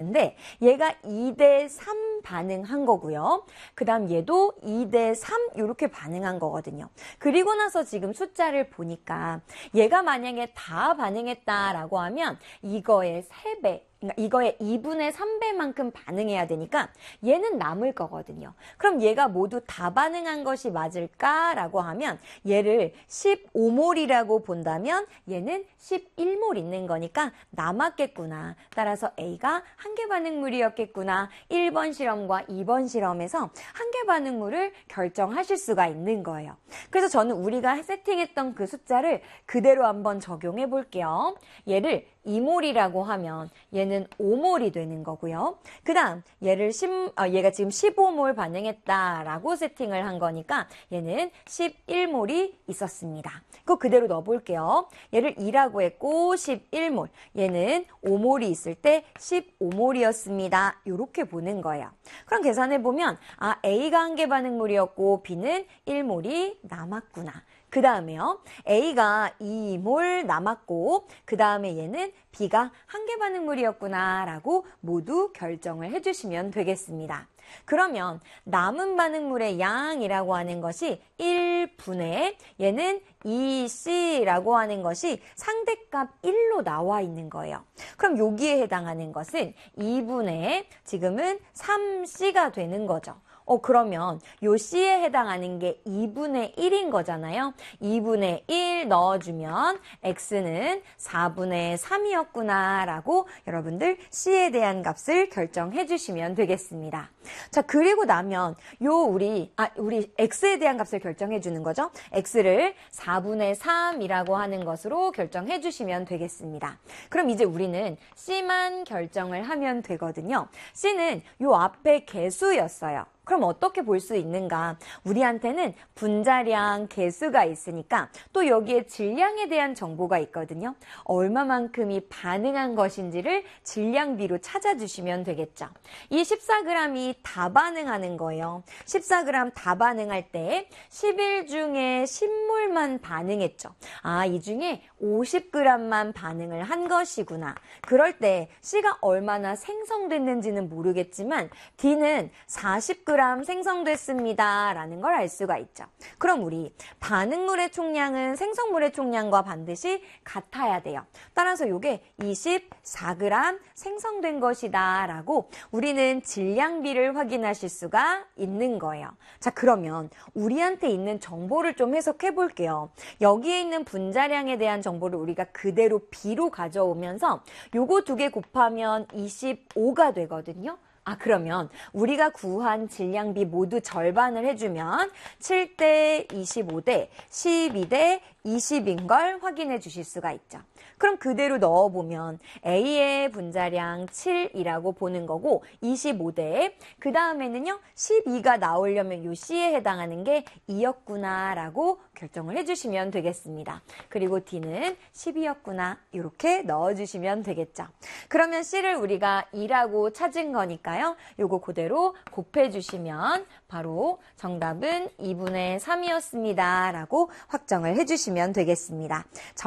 건데 얘가 2대 3 반응한 거고요. 그 다음 얘도 2대 3 이렇게 반응한 거거든요. 그리고 나서 지금 숫자를 보니까 얘가 만약에 다 반응했다라고 하면 이거의 3배, 그러니까 이거의 2분의 3배만큼 반응해야 되니까 얘는 남을 거거든요. 그럼 얘가 모두 다 반응한 것이 맞을까라고 하면 얘를 15몰이라고 본다면 얘는 11몰 있는 거니까 남았겠구나. 따라서 A가 한계 반응물이었겠구나. 1번 실험과 2번 실험에서 한계 반응물을 결정하실 수가 있는 거예요. 그래서 저는 우리가 세팅했던 그 숫자를 그대로 한번 적용해 볼게요. 얘를 2몰이라고 하면 얘는 5몰이 되는 거고요. 그 다음 얘가 지금 15몰 반응했다라고 세팅을 한 거니까 얘는 11몰이 있었습니다. 그거 그대로 넣어볼게요. 얘를 2라고 했고 11몰, 얘는 5몰이 있을 때 15몰이었습니다. 이렇게 보는 거예요. 그럼 계산해보면 A가 한계 반응물이었고 B는 1몰이 남았구나. 그 다음에요. A가 2몰 남았고 그 다음에 얘는 B가 한계 반응물이었구나 라고 모두 결정을 해주시면 되겠습니다. 그러면 남은 반응물의 양이라고 하는 것이 1분의 얘는 2C라고 하는 것이 상대값 1로 나와 있는 거예요. 그럼 여기에 해당하는 것은 2분의 지금은 3C가 되는 거죠. 그러면 요 C에 해당하는 게 2분의 1인 거잖아요. 2분의 1 넣어주면 X는 4분의 3이었구나 라고 여러분들 C에 대한 값을 결정해 주시면 되겠습니다. 자, 그리고 나면 우리 X에 대한 값을 결정해 주는 거죠. X를 4분의 3이라고 하는 것으로 결정해 주시면 되겠습니다. 그럼 이제 우리는 C만 결정을 하면 되거든요. C는 요 앞에 개수였어요. 그럼 어떻게 볼 수 있는가? 우리한테는 분자량, 개수가 있으니까 또 여기에 질량에 대한 정보가 있거든요. 얼마만큼이 반응한 것인지를 질량비로 찾아주시면 되겠죠. 이 14g이 다 반응하는 거예요. 14g 다 반응할 때 10일 중에 10몰만 반응했죠. 이 중에 50g만 반응을 한 것이구나. 그럴 때 C가 얼마나 생성됐는지는 모르겠지만 D는 40g 생성됐습니다 라는 걸 알 수가 있죠. 그럼 우리 반응물의 총량은 생성물의 총량과 반드시 같아야 돼요. 따라서 이게 24g 생성된 것이다 라고 우리는 질량비를 확인하실 수가 있는 거예요. 자, 그러면 우리한테 있는 정보를 좀 해석해 볼게요. 여기에 있는 분자량에 대한 정보를 우리가 그대로 B로 가져오면서 요거 두 개 곱하면 25가 되거든요. 그러면 우리가 구한 질량비 모두 절반을 해주면 7대 25대 12대 20인 걸 확인해 주실 수가 있죠. 그럼 그대로 넣어보면 A의 분자량 7이라고 보는 거고 25대 그 다음에는요 12가 나오려면 요 C에 해당하는 게 2였구나 라고 결정을 해주시면 되겠습니다. 그리고 D는 12였구나 이렇게 넣어주시면 되겠죠. 그러면 C를 우리가 2라고 찾은 거니까요. 요거 그대로 곱해주시면 바로 정답은 2분의 3이었습니다 라고 확정을 해주시면 되겠습니다.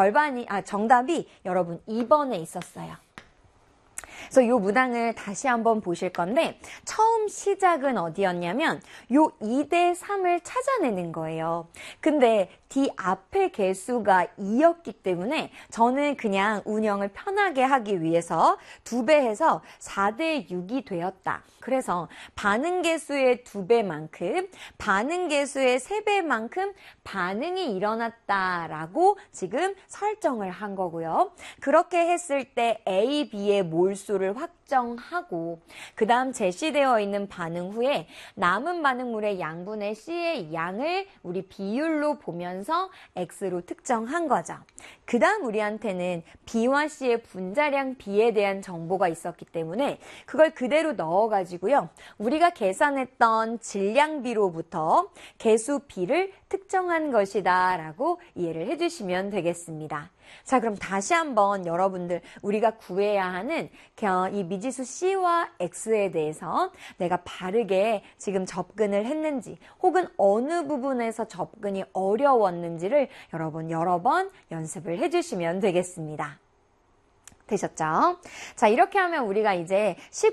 정답이 여러분 2번에 있었어요. 그래서 이 문항을 다시 한번 보실 건데 처음 시작은 어디였냐면 요 2대 3을 찾아내는 거예요. 근데 D 앞의 개수가 2였기 때문에 저는 그냥 운영을 편하게 하기 위해서 2배 해서 4대 6이 되었다. 그래서 반응 개수의 2배만큼 반응 개수의 3배만큼 반응이 일어났다라고 지금 설정을 한 거고요. 그렇게 했을 때 A, B의 몰수를 확정하고 그 다음 제시되어 있는 반응 후에 남은 반응물의 양분의 C의 양을 우리 비율로 보면서 X로 특정한 거죠. 그 다음 우리한테는 B와 C의 분자량 B에 대한 정보가 있었기 때문에 그걸 그대로 넣어가지고요. 우리가 계산했던 질량비로부터 개수 B를 특정한 것이다 라고 이해를 해주시면 되겠습니다. 자, 그럼 다시 한번 여러분들 우리가 구해야 하는 이 미지수 C와 X에 대해서 내가 바르게 지금 접근을 했는지 혹은 어느 부분에서 접근이 어려웠는지를 여러분 여러 번 연습을 해주시면 되겠습니다. 되셨죠? 자, 이렇게 하면 우리가 이제